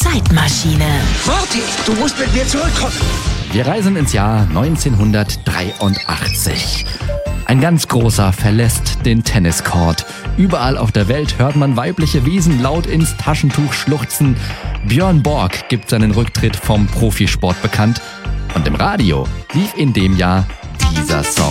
Zeitmaschine. Morty, du musst mit mir zurückkommen. Wir reisen ins Jahr 1983. Ein ganz großer verlässt den Tenniscourt. Überall auf der Welt hört man weibliche Wesen laut ins Taschentuch schluchzen. Björn Borg gibt seinen Rücktritt vom Profisport bekannt. Und im Radio lief in dem Jahr dieser Song.